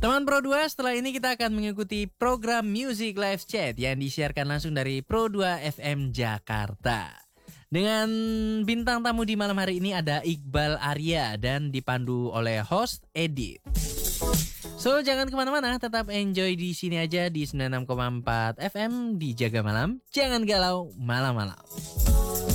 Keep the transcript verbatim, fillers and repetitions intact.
Teman Pro dua, setelah ini kita akan mengikuti program Music Live Chat yang disiarkan langsung dari Pro dua F M Jakarta. Dengan bintang tamu di malam hari ini ada Iqbal Arya dan dipandu oleh host Edit. So, jangan kemana-mana, tetap enjoy di sini aja di sembilan puluh enam koma empat F M di Jaga Malam. Jangan galau malam-malam.